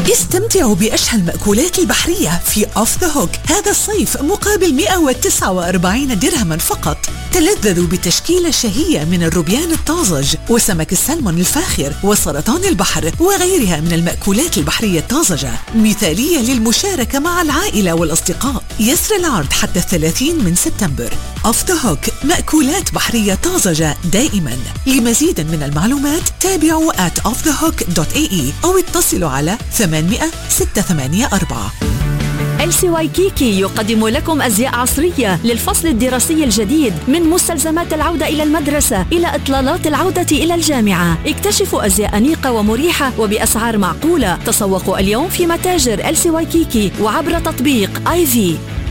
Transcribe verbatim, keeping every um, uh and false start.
استمتعوا بأشهى المأكولات البحرية في أوف ذا هوك هذا الصيف مقابل مئة وتسعة وأربعين درهما فقط. تلذذوا بتشكيلة شهية من الروبيان الطازج وسمك السلمون الفاخر وسرطان البحر وغيرها من المأكولات البحرية الطازجة، مثالية للمشاركة مع العائلة والأصدقاء. يسر العرض حتى الثلاثين من سبتمبر. أوف ذا هوك، مأكولات بحرية طازجة دائما. لمزيد من المعلومات تابعوا at off the hook dot a e أو اتصلوا على ثمانمئة ستة ثمانية أربعة. إل سي وايكيكي يقدم لكم أزياء عصرية للفصل الدراسي الجديد، من مستلزمات العودة إلى المدرسة إلى إطلالات العودة إلى الجامعة. اكتشفوا أزياء أنيقة ومريحة وبأسعار معقولة. تسوقوا اليوم في متاجر إل سي وايكيكي وعبر تطبيق آي في.